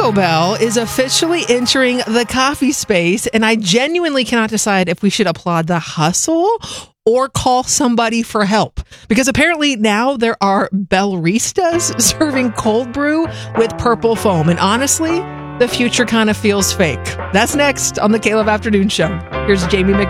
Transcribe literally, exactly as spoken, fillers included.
Taco Bell is officially entering the coffee space, and I genuinely cannot decide if we should applaud the hustle or call somebody for help. Because apparently now there are Bellristas serving cold brew with purple foam. And honestly, the future kind of feels fake. That's next on the Caleb Afternoon Show. Here's Jamie McMahon.